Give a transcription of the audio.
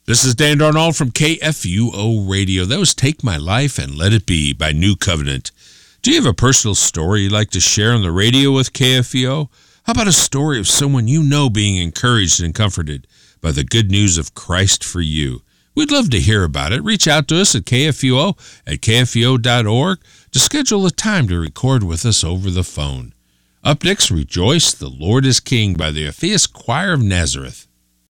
This is Dan Darnold from KFUO Radio. That was Take My Life and Let It Be by New Covenant. Do you have a personal story you'd like to share on the radio with KFUO? How about a story of someone you know being encouraged and comforted by the good news of Christ for you? We'd love to hear about it. Reach out to us at KFUO at KFUO.org to schedule a time to record with us over the phone. Up next, Rejoice, the Lord is King by the Orpheus Choir of Nazareth.